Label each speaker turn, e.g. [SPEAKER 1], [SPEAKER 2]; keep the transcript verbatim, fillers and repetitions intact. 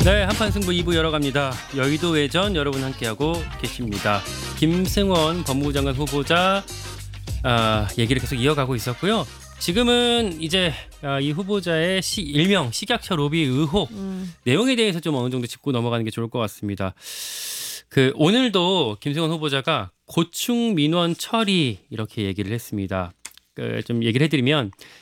[SPEAKER 1] 네, 한판 승부 이 부 열어갑니다. 여의도 외전 여러분 함께하고 계십니다. 김승원 법무부 장관 후보자 아, 얘기를 계속 이어가고 있었고요. 지금은 이제 아, 이 후보자의 시, 일명 식약처 로비 의혹
[SPEAKER 2] 음.
[SPEAKER 1] 내용에 대해서 좀 어느 정도 짚고 넘어가는 게 좋을 것 같습니다. 그 오늘도 김승원 후보자가 고충 민원 처리 이렇게 얘기를 했습니다. 그 좀 얘기를 해드리면